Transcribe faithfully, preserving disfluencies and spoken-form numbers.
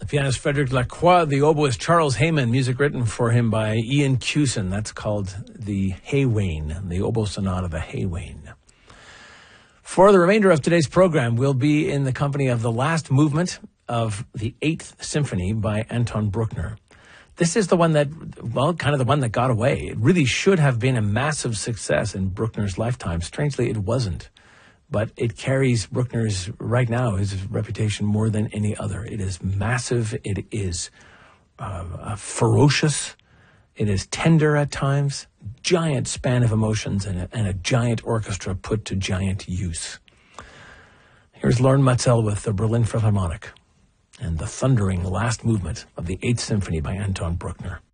The pianist Frederic Lacroix, the oboist Charles Hayman, music written for him by Ian Cusin. That's called the Haywain, the oboe sonata, the Haywain. For the remainder of today's program, we'll be in the company of the last movement of the Eighth Symphony by Anton Bruckner. This is the one that, well, kind of the one that got away. It really should have been a massive success in Bruckner's lifetime. Strangely, it wasn't. But it carries Bruckner's, right now, his reputation more than any other. It is massive. It is uh, ferocious. It is tender at times. Giant span of emotions and a, and a giant orchestra put to giant use. Here's Lorne Matsell with the Berlin Philharmonic and the thundering last movement of the Eighth Symphony by Anton Bruckner.